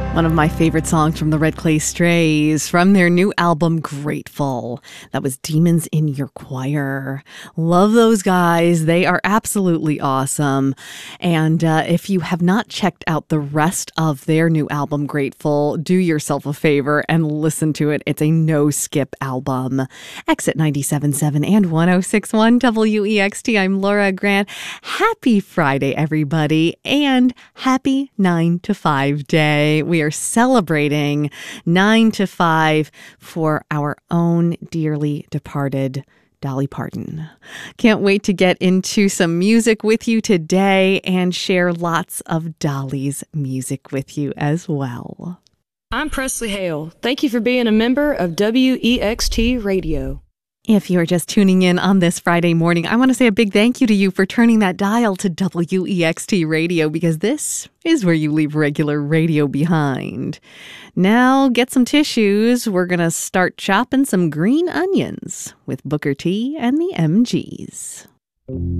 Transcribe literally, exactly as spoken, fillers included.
One of my favorite songs from the Red Clay Strays from their new album, Grateful. That was Demons in Your Choir. Love those guys. They are absolutely awesome. And uh, if you have not checked out the rest of their new album, Grateful, do yourself a favor and listen to it. It's a no-skip album. Exit ninety-seven point seven and one oh six point one W E X T. I'm Laura Grant. Happy Friday, everybody, and happy nine to five day. We are celebrating nine to five for our own dearly departed Dolly Parton. Can't wait to get into some music with you today and share lots of Dolly's music with you as well. I'm Presley Hale. Thank you for being a member of W E X T Radio. If you're just tuning in on this Friday morning, I want to say a big thank you to you for turning that dial to W E X T Radio, because this is where you leave regular radio behind. Now get some tissues. We're going to start chopping some green onions with Booker T and the M Gs.